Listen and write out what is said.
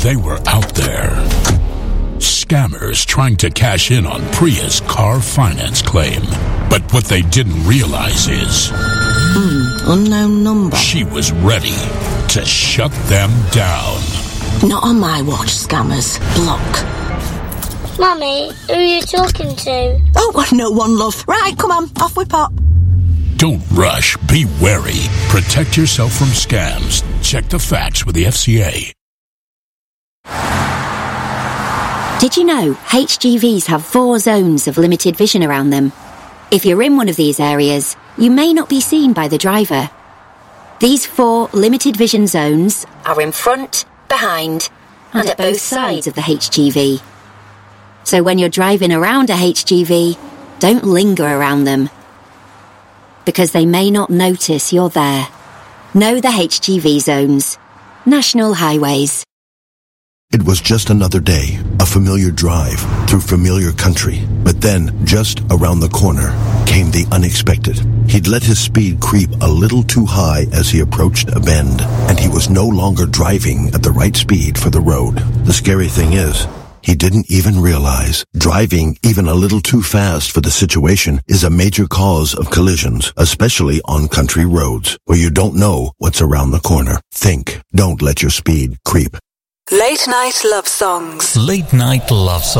They were out there. Scammers trying to cash in on Priya's car finance claim. But what they didn't realize is... unknown number. She was ready to shut them down. Not on my watch, scammers. Block. Mummy, who are you talking to? Oh, no one, love. Right, come on, off we pop. Don't rush. Be wary. Protect yourself from scams. Check the facts with the FCA. Did you know HGVs have 4 zones of limited vision around them? If you're in one of these areas, you may not be seen by the driver. These 4 limited vision zones are in front, behind, and at both sides of the HGV. So when you're driving around a HGV, don't linger around them, because they may not notice you're there. Know the HGV zones. National Highways. It was just another day, a familiar drive through familiar country. But then, just around the corner, came the unexpected. He'd let his speed creep a little too high as he approached a bend, and he was no longer driving at the right speed for the road. The scary thing is, he didn't even realize driving even a little too fast for the situation is a major cause of collisions, especially on country roads, where you don't know what's around the corner. Think, don't let your speed creep. Late Night Love Songs. Late Night Love Songs.